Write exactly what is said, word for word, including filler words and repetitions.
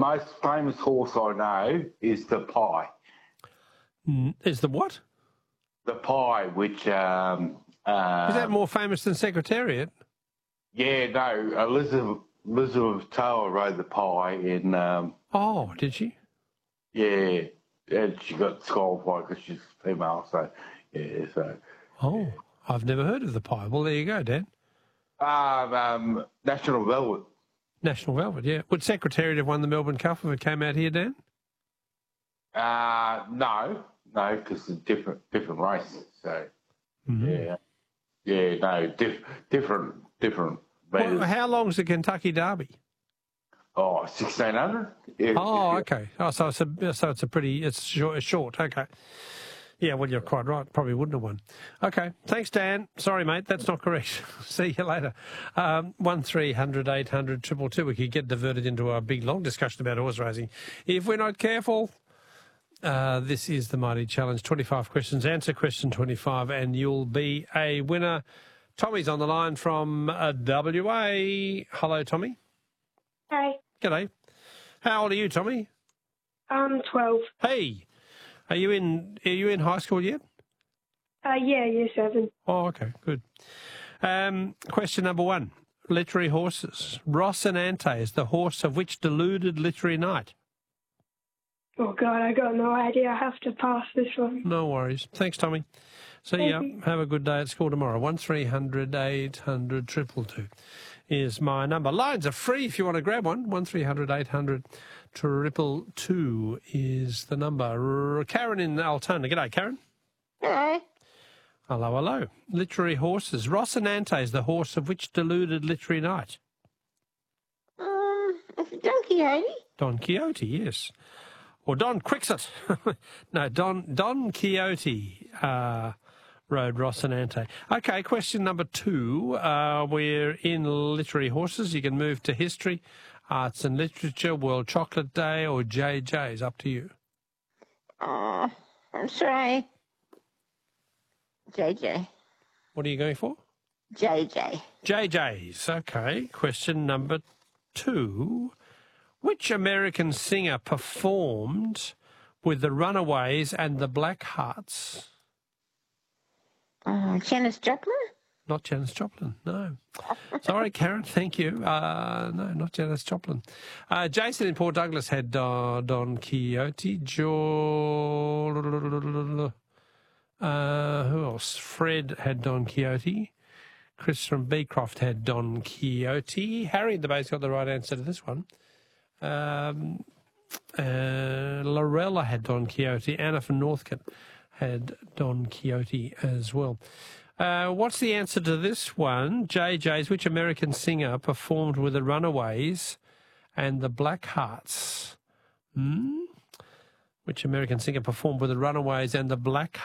most famous horse I know is the Pie. Mm, is the what? The Pie, which... Um, uh, is that more famous than Secretariat? Yeah, no, Elizabeth, Elizabeth Taylor rode the Pie in... Um, oh, did she? Yeah, and she got disqualified because she's female, so, yeah, so... Oh, yeah. I've never heard of the Pie. Well, there you go, Dan. Um, um, National Velvet. National Velvet, yeah. Would Secretariat have won the Melbourne Cup if it came out here, Dan? Uh, no, no, because it's different, different races, so, mm-hmm. yeah. Yeah, no, diff, different, different. Well, how long's the Kentucky Derby? Oh, sixteen hundred. Yeah, oh, okay. Oh, so it's a so it's a pretty it's short. It's short. Okay. Yeah, well, you're quite right. Probably wouldn't have won. Okay. Thanks, Dan. Sorry, mate. That's not correct. See you later. Um, one three hundred eight hundred triple two. We could get diverted into a big long discussion about horse racing if we're not careful. Uh, this is the Mighty Challenge. twenty-five questions. Answer question twenty-five, and you'll be a winner. Tommy's on the line from uh, W A. Hello, Tommy. Hey. G'day. How old are you, Tommy? I'm twelve. Hey. Are you in Are you in high school yet? Uh, yeah, year seven. Oh, okay, good. Um, question number one. Literary horses. Rocinante is the horse of which deluded literary knight? Oh, God, I got no idea. I have to pass this one. No worries. Thanks, Tommy. See ya. Have a good day at school tomorrow. one three hundred eight hundred triple two is my number. Lines are free if you want to grab one. one three hundred eight hundred triple two is the number. Karen in Altona. G'day, Karen. Hello. Hello, hello. Literary horses. Rocinante is the horse of which deluded literary knight? Um, Don Quixote. Don Quixote, yes. Or Don Quixote. no, Don Don Quixote uh, rode Rocinante. Okay, question number two. Uh, we're in literary horses. You can move to history, arts and literature, World Chocolate Day, or J J's. Up to you. Oh, I'm sorry. J J. What are you going for? J J. J J's. Okay, question number two. Which American singer performed with the Runaways and the Blackhearts? Uh, Janis Joplin? Not Janis Joplin, no. Sorry, Karen, thank you. Uh, no, not Janis Joplin. Uh, Jason in Port Douglas had uh, Don Quixote. Jo... Uh, who else? Fred had Don Quixote. Chris from Beecroft had Don Quixote. Harry in the base got the right answer to this one. Um, uh, Lorella had Don Quixote. Anna from Northcote had Don Quixote as well. Uh, what's the answer to this one? J J's, which American singer performed with the Runaways and the Blackhearts? Hmm? Which American singer performed with the Runaways and the Blackhearts?